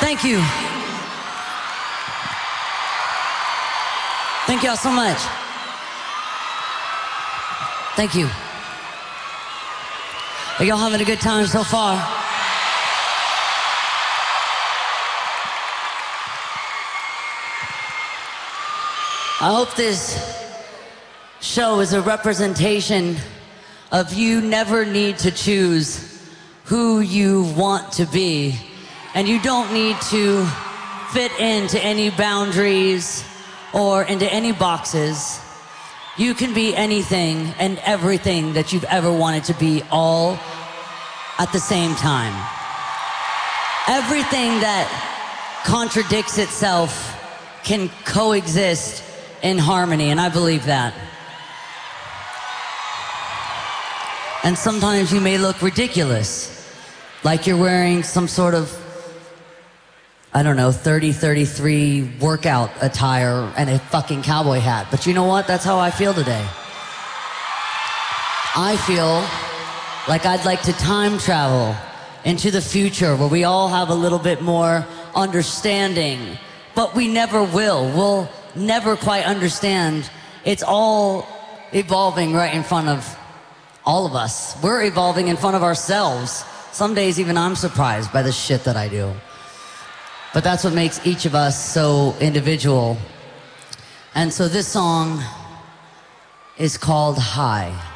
Thank you. Thank y'all so much. Thank you. Are y'all having a good time so far? I hope this show is a representation of you never need to choose who you want to be, and you don't need to fit into any boundaries or into any boxes. You can be anything and everything that you've ever wanted to be, all at the same time. Everything that contradicts itself can coexist in harmony, and I believe that. And sometimes you may look ridiculous, like you're wearing some sort of, I don't know, 30-33 workout attire and a fucking cowboy hat. But you know what? That's how I feel today. I feel like I'd like to time travel into the future where we all have a little bit more understanding, but we never will. We'll never quite understand. It's all evolving right in front of all of us. We're evolving in front of ourselves. Some days even I'm surprised by the shit that I do. But that's what makes each of us so individual. And so this song is called High.